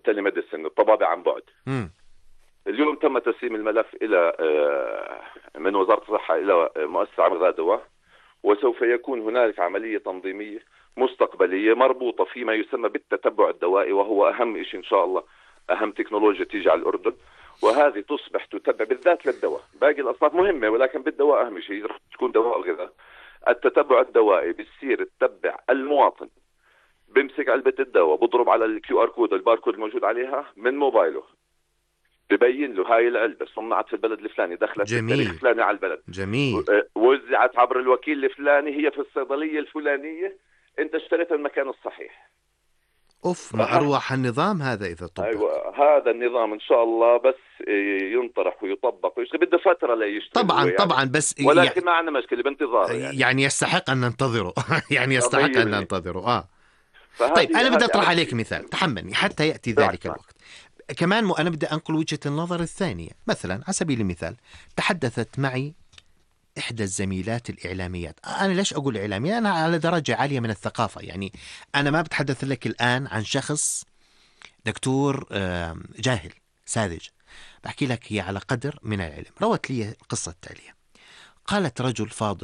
التليميديسين، الطبابة عن بعد. اليوم تم تسليم الملف إلى من وزارة الصحة إلى مؤسسة عامة الدواء، وسوف يكون هنالك عملية تنظيمية مستقبلية مربوطة فيما يسمى بالتتبع الدوائي، وهو أهم شيء إن شاء الله، أهم تكنولوجيا تيجي على الأردن، وهذه تصبح تتبع بالذات للدواء. باقي الأصناف مهمة ولكن بالدواء أهم شيء رح تكون دواء الغذاء. التتبع الدوائي بيصير تتبع المواطن، بيمسك علبة الدواء، بضرب على الكيو ار كود، الباركود الموجود عليها من موبايله، ببين له هاي العلبة صنعت في البلد الفلاني، دخلت في التاريخ الفلاني على البلد، جميل، وزعت عبر الوكيل الفلاني، هي في الصيدلية الفلانية، انت اشتريت المكان الصحيح. ما أروح النظام هذا إذا طبق. أيوة، هذا النظام إن شاء الله بس ينطرح ويطبق ويشتغل، بده فترة لا يشتغل طبعا يعني. طبعا، بس ولكن ما عندنا مشكلة بانتظاره يعني يستحق أن ننتظره. يعني يستحق أن ننتظره. طيب أنا بدي أطرح عليك مثال، تحملني حتى يأتي ذلك الوقت. كمان أنا بدي أنقل وجهة النظر الثانية. مثلا على سبيل المثال، تحدثت معي إحدى الزميلات الإعلاميات. أنا ليش أقول إعلامية؟ أنا على درجة عالية من الثقافة، يعني أنا ما بتحدث لك الآن عن شخص دكتور جاهل ساذج، بحكي لك هي على قدر من العلم. روت لي القصة التالية. قالت رجل فاضل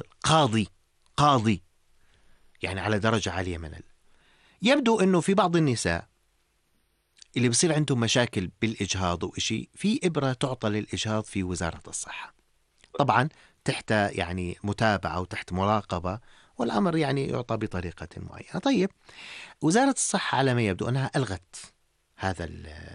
قاضي يعني على درجة عالية من يبدو أنه في بعض النساء اللي بصير عندهم مشاكل بالإجهاض وإشي، في إبرة تعطى للإجهاض في وزارة الصحة، طبعا تحت يعني متابعة وتحت مراقبة، والأمر يعني يعطى بطريقة معينة. طيب وزارة الصحة على ما يبدو أنها ألغت هذا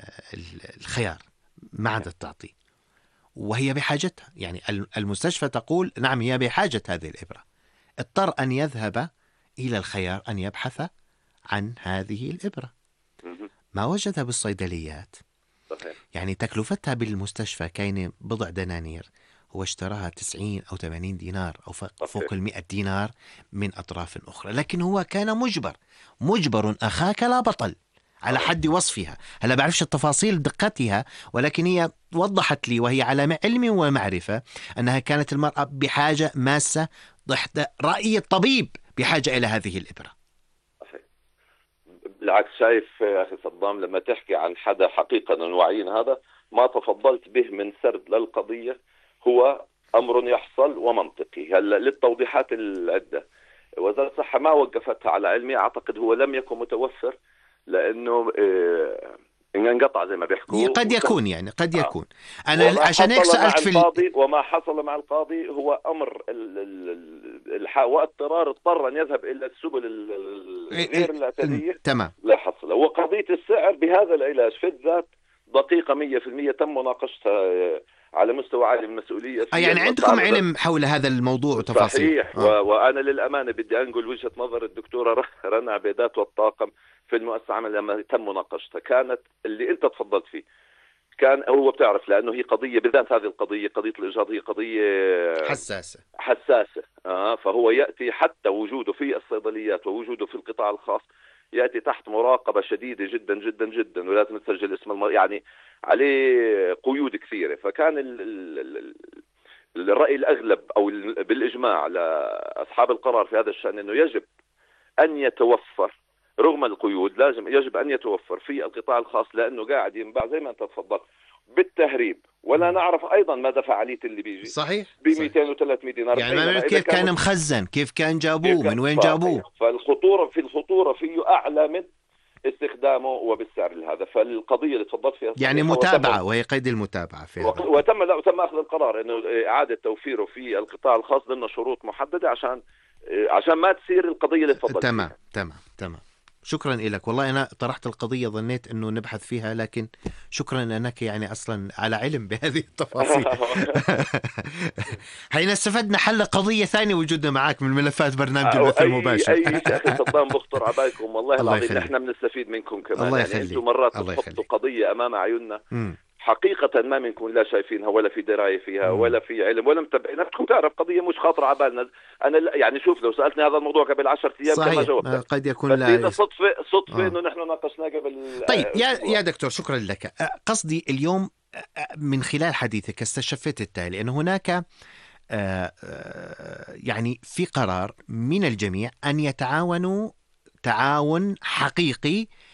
الخيار، ما عادت تعطي، وهي بحاجتها. يعني المستشفى تقول نعم هي بحاجة هذه الإبرة، اضطر أن يذهب إلى الخيار أن يبحث عن هذه الإبرة، ما وجدها بالصيدليات. يعني تكلفتها بالمستشفى كاينة بضع دنانير، هو اشتراها 90 أو 80 دينار أو فوق 100 دينار من أطراف أخرى، لكن هو كان مجبر أخاك لا بطل على حد وصفها. هلا بعرفش التفاصيل دقتها، ولكن هي وضحت لي وهي على علم ومعرفة أنها كانت المرأة بحاجة ماسة، ضحت رأي الطبيب بحاجة إلى هذه الإبرة. بالعكس، شايف أخي صدام لما تحكي عن حدا حقيقة وعين، هذا ما تفضلت به من سرد للقضية هو أمر يحصل ومنطقي. هلا للتوضيحات العدة، وزارة الصحة ما وقفتها على علمي، أعتقد هو لم يكن متوفر لأنه انقطع زي ما بيحكوا. قد يكون يعني قد يكون. أنا عشان هيك سألت في القاضي، وما حصل مع القاضي هو أمر واضطرار، اضطر أن يذهب إلى السبل غير الاعتيادية. تمام. لا حصل. وقضية السعر بهذا العلاج في الذات دقيقة 100% تم مناقشتها على مستوى عالي من المسؤولية. يعني عندكم علم حول هذا الموضوع وتفاصيل؟ صحيح. وأنا للأمانة بدي أنقل وجهة نظر الدكتورة رنا عبيدات والطاقم في المؤسسة عمل لما تم مناقشتها، كانت اللي أنت تفضلت فيه. كان هو بتعرف لأنه هي قضية، بالذات هذه القضية قضية الإجهاض هي قضية حساسة. فهو يأتي حتى وجوده في الصيدليات ووجوده في القطاع الخاص يأتي تحت مراقبة شديدة جدا جدا جدا، ولازم تسجل اسم يعني عليه قيود كثيرة. فكان الرأي الأغلب أو بالإجماع لأصحاب القرار في هذا الشأن أنه يجب أن يتوفر رغم القيود، يجب أن يتوفر في القطاع الخاص، لأنه قاعد ينباع زي ما أنت تفضلت بالتهريب، ولا نعرف أيضا مدى فعالية اللي بيجي. صحيح. ب 200 و300 دينار. يعني ما كيف كان مخزن، كيف كان جابوه، من وين جابوه. فالخطورة فيه أعلى من استخدامه وبالسعر هذا. فالقضية اللي تفضلت فيها يعني متابعة، وهي قيد المتابعة فيها. وتم أخذ القرار إنه إعادة توفيره في القطاع الخاص ضمن شروط محددة عشان ما تصير القضية اللي تفضلت فيها. تمام. شكرا لك. والله أنا طرحت القضية ظنيت أنه نبحث فيها، لكن شكرا أنك يعني أصلا على علم بهذه التفاصيل. حين استفدنا حل قضية ثانية وجودنا معك من ملفات برنامج البث المباشر. أي شيء أخي صدام بخطر عبايكم والله العظيم، نحن بنستفيد منكم كمان. الله يعني أنتم مرات بتحطوا قضية أمام عيوننا حقيقة ما بنكون لا شايفينها ولا في دراية فيها ولا في علم ولا متابعين. بدكم تعرف قضية مش خاطرة على بالنا. أنا يعني شوف، لو سألتني هذا الموضوع قبل 10 أيام كما جاوبت. قد يكون لا صدفة إنه نحن ناقشناه قبل. طيب يا دكتور شكرا لك. قصدي اليوم من خلال حديثك استشفيت التالي، أن هناك يعني في قرار من الجميع أن يتعاونوا تعاون حقيقي